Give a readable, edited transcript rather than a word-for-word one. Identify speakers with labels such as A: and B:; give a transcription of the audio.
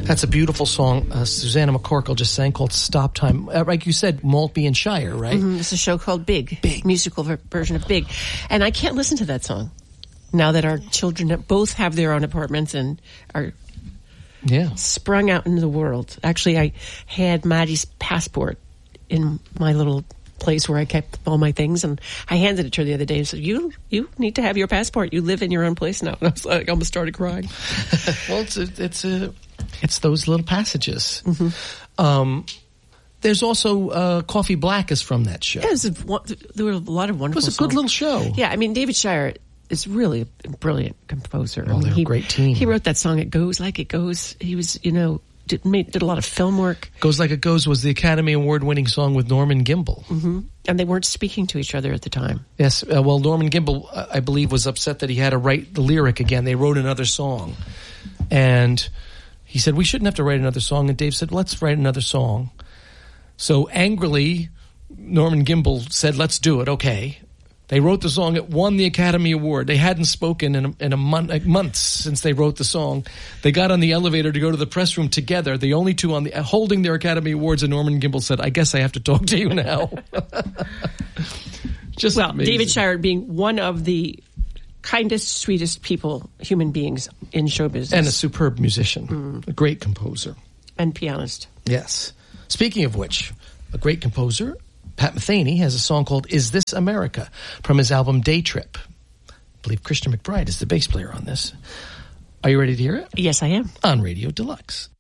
A: That's a beautiful song Susanna McCorkle just sang called Stop Time. Like you said, Maltby and Shire, right?
B: Mm-hmm. It's a show called Big. Musical version of Big. And I can't listen to that song now that our children both have their own apartments and are sprung out into the world. Actually, I had Maddie's passport in my little place where I kept all my things, and I handed it to her the other day and said, you need to have your passport. You live in your own place now. And I was like, I almost started crying.
A: Well, it's those little passages. Mm-hmm. There's also Coffee Black is from that show.
B: Yeah, there were a lot of wonderful songs.
A: It was a good little show.
B: Yeah, I mean, David Shire is really a brilliant composer.
A: Oh, they're a great team.
B: He wrote that song, It Goes Like It Goes. He was, did a lot of film work.
A: Goes Like It Goes was the Academy Award-winning song with Norman Gimbel.
B: Mm-hmm. And they weren't speaking to each other at the time.
A: Yes, well, Norman Gimbel, I believe, was upset that he had to write the lyric again. They wrote another song. And he said, we shouldn't have to write another song. And Dave said, let's write another song. So angrily, Norman Gimbel said, let's do it, okay. They wrote the song. It won the Academy Award. They hadn't spoken in a month since they wrote the song. They got on the elevator to go to the press room together, the only two holding their Academy Awards, and Norman Gimbel said, I guess I have to talk to you now. Just amazing.
B: David Shire being one of the kindest, sweetest human beings in show business.
A: And a superb musician, a great composer.
B: And pianist.
A: Yes. Speaking of which, a great composer, Pat Metheny, has a song called Is This America from his album Day Trip. I believe Christian McBride is the bass player on this. Are you ready to hear it?
B: Yes, I am.
A: On Radio Deluxe.